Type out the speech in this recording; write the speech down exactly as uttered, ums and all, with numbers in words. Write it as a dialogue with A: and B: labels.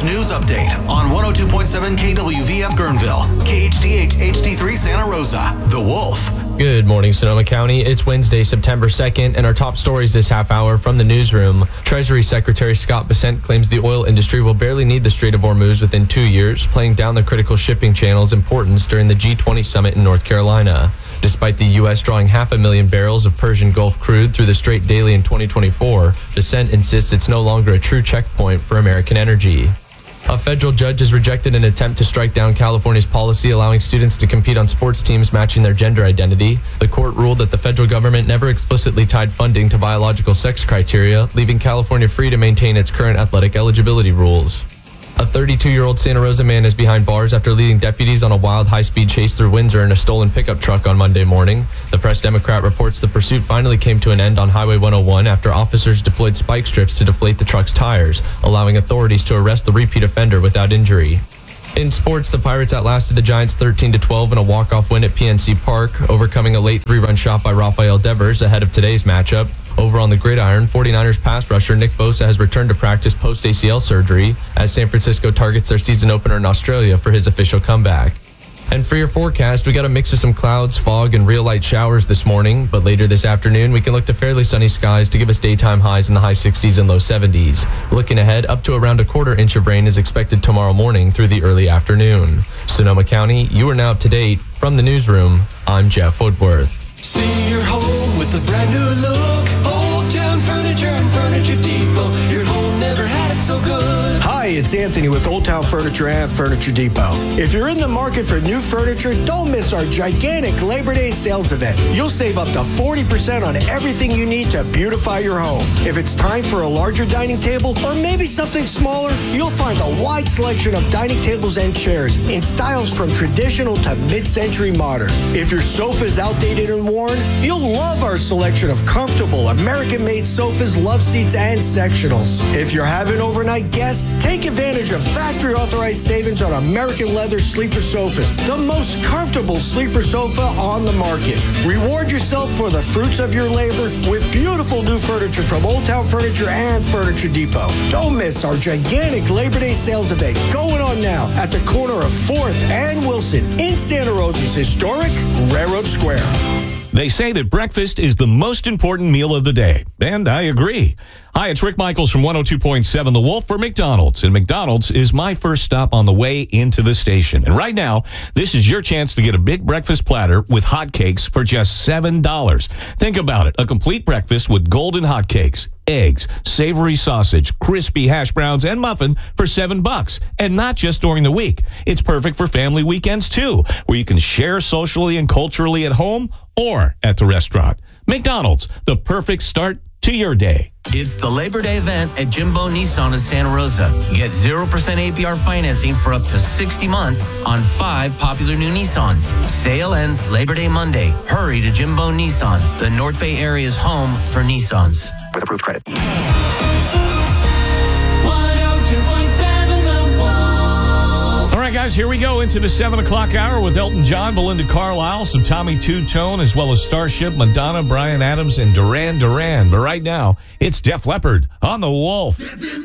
A: Metro's news update on one oh two point seven K W V F Guerneville, K H D H H D three Santa Rosa. The Wolf.
B: Good morning, Sonoma County. It's Wednesday, September second, and our top stories this half hour from the newsroom. Treasury Secretary Scott Bessent claims the oil industry will barely need the Strait of Hormuz within two years, playing down the critical shipping channel's importance during the G twenty summit in North Carolina. Despite the U S drawing half a million barrels of Persian Gulf crude through the Strait daily in twenty twenty-four, Bessent insists it's no longer a true checkpoint for American energy. A federal judge has rejected an attempt to strike down California's policy allowing students to compete on sports teams matching their gender identity. The court ruled that the federal government never explicitly tied funding to biological sex criteria, leaving California free to maintain its current athletic eligibility rules. A thirty-two-year-old Santa Rosa man is behind bars after leading deputies on a wild high-speed chase through Windsor in a stolen pickup truck on Monday morning. The Press-Democrat reports the pursuit finally came to an end on Highway one oh one after officers deployed spike strips to deflate the truck's tires, allowing authorities to arrest the repeat offender without injury. In sports, the Pirates outlasted the Giants thirteen to twelve in a walk-off win at P N C Park, overcoming a late three-run shot by Rafael Devers ahead of today's matchup. Over on the gridiron, forty-niners pass rusher Nick Bosa has returned to practice post-A C L surgery as San Francisco targets their season opener in Australia for his official comeback. And for your forecast, we got a mix of some clouds, fog, and real light showers this morning, but later this afternoon, we can look to fairly sunny skies to give us daytime highs in the high sixties and low seventies. Looking ahead, up to around a quarter inch of rain is expected tomorrow morning through the early afternoon. Sonoma County, you are now up to date. From the newsroom, I'm Jeff Woodworth.
C: See your home with a brand new look. Old Town Furniture and Furniture Depot. Your home never had it so good.
D: Hi, it's Anthony with Old Town Furniture and Furniture Depot. If you're in the market for new furniture, don't miss our gigantic Labor Day sales event. You'll save up to forty percent on everything you need to beautify your home. If it's time for a larger dining table or maybe something smaller, you'll find a wide selection of dining tables and chairs in styles from traditional to mid-century modern. If your sofa is outdated and worn, you'll love our selection of comfortable American-made sofas, love seats, and sectionals. If you're having overnight guests, take advantage of factory-authorized savings on American leather sleeper sofas, the most comfortable sleeper sofa on the market. Reward yourself for the fruits of your labor with beautiful new furniture from Old Town Furniture and Furniture Depot. Don't miss our gigantic Labor Day sales event going on now at the corner of fourth and Wilson in Santa Rosa's historic Railroad Square.
E: They say that breakfast is the most important meal of the day, and I agree. Hi, it's Rick Michaels from one oh two point seven The Wolf for McDonald's, and McDonald's is my first stop on the way into the station. And right now, this is your chance to get a big breakfast platter with hotcakes for just seven dollars. Think about it, a complete breakfast with golden hotcakes, eggs, savory sausage, crispy hash browns, and muffin for seven bucks. And not just during the week. It's perfect for family weekends, too, where you can share socially and culturally at home or at the restaurant. McDonald's, the perfect start to your day.
F: It's the Labor Day event at Jimbo Nissan of Santa Rosa. Get zero percent A P R financing for up to sixty months on five popular new Nissans. Sale ends Labor Day Monday. Hurry to Jimbo Nissan, the North Bay area's home for Nissans.
A: With approved credit.
E: All right, guys, here we go into the seven o'clock hour with Elton John, Belinda Carlisle, some Tommy Two-Tone, as well as Starship, Madonna, Bryan Adams, and Duran Duran. But right now, it's Def Leppard on The Wolf.